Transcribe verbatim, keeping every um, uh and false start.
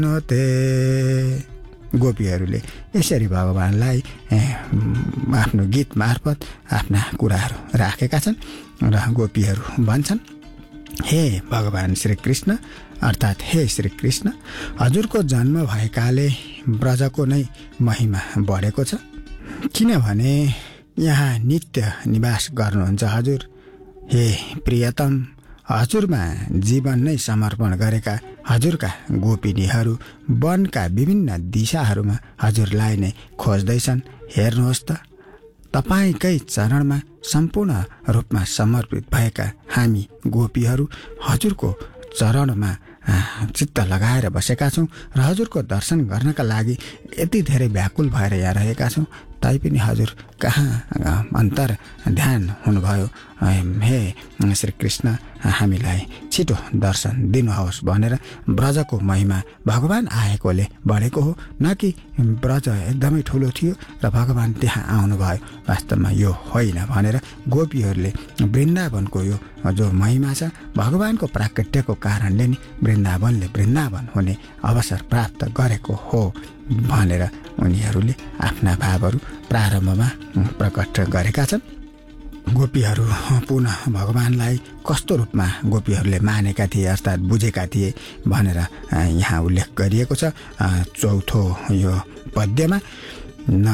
ते गोपीहरूले यसरी भगवानलाई आफ्नो गीत मार्फत आफ्ना कुराहरू राखेका छन् र गोपीहरू भन्छन्, हे भगवान श्री कृष्ण अर्थात् हे श्री कृष्ण, हजुरको जन्म भएकाले ब्रजको नै महिमा बढेको छ, किनभने यहाँ नित्य निवास गर्नुहुन्छ हजुर। हे प्रियतम, हजुरमा जीवन नै समर्पण गरेका हजुरका गोपिनीहरू वनका विभिन्न दिशाहरूमा हजुरलाई नै खोज्दैछन्। हेर्नुहोस् त, तपाईँकै चरणमा सम्पूर्ण रूपमा समर्पित भएका हामी गोपीहरू हजुरको चरणमा चित्त लगाएर बसेका छौँ र हजुरको दर्शन गर्नका लागि यति धेरै व्याकुल भएर यहाँ रहेका छौँ। तैपनि हजुर कहाँ अन्तर ध्यान हुनुभयो। हे श्री कृष्ण, हामीलाई छिटो दर्शन दिनुहोस् भनेर ब्रजको महिमा भगवान आएकोले बढेको हो, न कि ब्रज एकदमै ठुलो थियो र भगवान त्यहाँ आउनुभयो। वास्तवमा यो होइन भनेर गोपीहरूले वृन्दावनको यो जो महिमा छ, भगवानको प्राकट्यको कारणले नि वृन्दावनले वृन्दावन हुने अवसर प्राप्त गरेको हो भनेर उनीहरूले आफ्ना भावहरू प्रारम्भमा प्रकट गरेका छन्। गोपीहरू पुनः भगवानलाई कस्तो रूपमा गोपीहरूले मानेका थिए अर्थात् बुझेका थिए भनेर यहाँ उल्लेख गरिएको छ चौथो यो पद्यमा।